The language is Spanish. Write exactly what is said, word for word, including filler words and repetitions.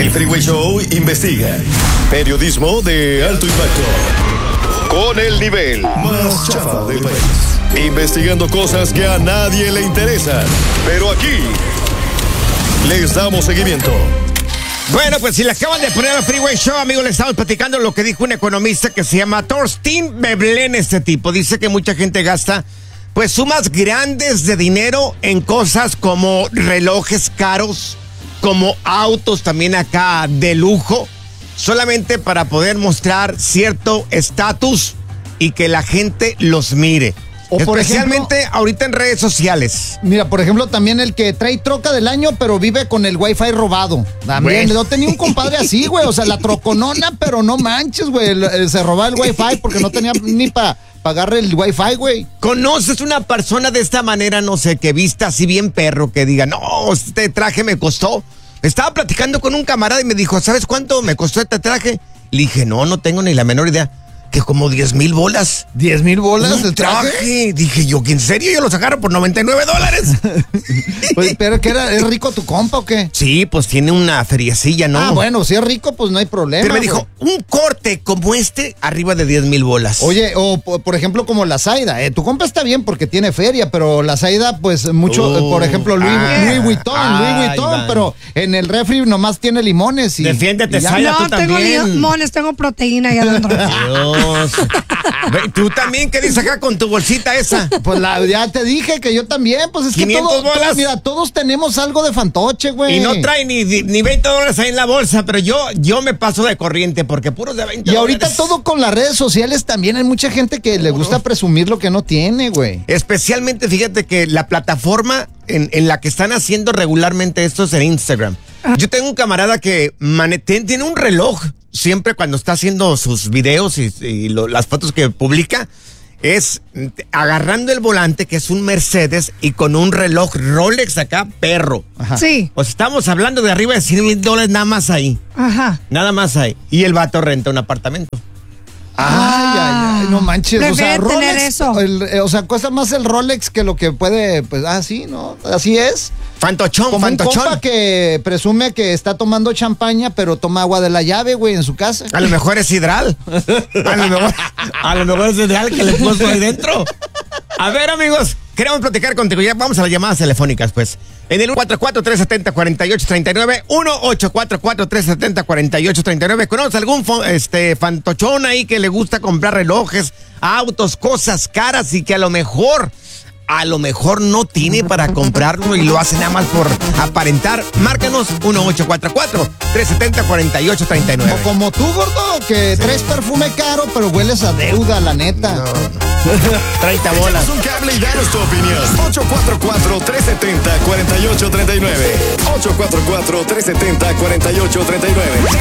El Freeway Show investiga. Periodismo de alto impacto. Con el nivel más chafa del país. Investigando cosas que a nadie le interesan. Pero aquí les damos seguimiento. Bueno, pues si le acaban de poner al Freeway Show, amigos, le estamos platicando lo que dijo un economista que se llama Thorstein Veblen. Este tipo dice que mucha gente gasta pues sumas grandes de dinero en cosas como relojes caros, como autos también acá de lujo, solamente para poder mostrar cierto estatus y que la gente los mire. O por Especialmente ejemplo, ahorita en redes sociales. Mira, por ejemplo, también el que trae troca del año, pero vive con el wifi robado. También, bueno. Yo tenía un compadre así, güey. O sea, la troconona, pero no manches, güey. Se robaba el wifi porque no tenía ni para pagarle el wifi, güey. ¿Conoces una persona de esta manera, no sé, que vista así bien perro, que diga, no, este traje me costó? Estaba platicando con un camarada y me dijo, ¿sabes cuánto me costó este traje? Le dije, no, no tengo ni la menor idea. Que como diez mil bolas. ¿diez mil bolas el traje? traje? Dije yo, ¿en serio? Yo lo sacaron por noventa y nueve dólares. Pues, ¿pero qué era? ¿Es rico tu compa o qué? Sí, pues tiene una feriecilla, ¿no? Ah, bueno, si es rico, pues no hay problema. Pero me dijo, güey, un corte como este, arriba de diez mil bolas. Oye, o por ejemplo, como la Zaida. Eh, tu compa está bien porque tiene feria, pero la Zaida, pues mucho, oh, por ejemplo, Louis, ah, Louis Vuitton, ah, Louis Vuitton, Iván. Pero en el refri nomás tiene limones. Y, Defiéndete, y Zaida, no, tú también. No, tengo limones, tengo proteína ahí adentro. Dios. Tú también, ¿qué dices acá con tu bolsita esa? Pues la, ya te dije que yo también, pues es que todo, todo, mira, todos tenemos algo de fantoche, güey. Y no trae ni, ni veinte dólares ahí en la bolsa, pero yo, yo me paso de corriente porque puros de veinte y dólares. Y ahorita todo con las redes sociales también hay mucha gente que le gusta presumir lo que no tiene, güey. Especialmente, fíjate que la plataforma en, en la que están haciendo regularmente esto es en Instagram. Ah. Yo tengo un camarada que mane, tiene un reloj. Siempre cuando está haciendo sus videos y, y lo, las fotos que publica, es agarrando el volante, que es un Mercedes, y con un reloj Rolex acá, perro. Ajá. Sí. O sea, estamos hablando de arriba de cien mil dólares nada más ahí. Ajá. Nada más ahí. Y el vato renta un apartamento. Ay, ay, ay, no manches. Prefiere o sea, tener Rolex, eso. El, eh, o sea, cuesta más el Rolex que lo que puede, pues, ah, sí, ¿no? Así es. Fantochón, Como fantochón. un compa que presume que está tomando champaña, pero toma agua de la llave, güey, en su casa. A lo mejor es hidral. A lo mejor, a lo mejor es hidral que le puso ahí dentro. A ver, amigos, queremos platicar contigo. Ya vamos a las llamadas telefónicas, pues. En el uno cuatro cuatro, tres siete cero, cuatro ocho tres nueve, uno ocho cuatro cuatro, tres siete cero, cuatro ocho tres nueve. ¿Conoces algún este, fantochón ahí que le gusta comprar relojes, autos, cosas caras y que a lo mejor... a lo mejor no tiene para comprarlo y lo hace nada más por aparentar? Márcanos uno ocho cuatro cuatro, tres siete cero, cuatro ocho tres nueve. O como tú, gordo, que sí. Traes perfume caro, pero hueles a deuda, la neta. No. treinta bolas. Échanos un cable y danos tu opinión. ocho cuatro cuatro, tres siete cero, cuatro ocho tres nueve. ocho cuatro cuatro, tres siete cero, cuatro ocho tres nueve.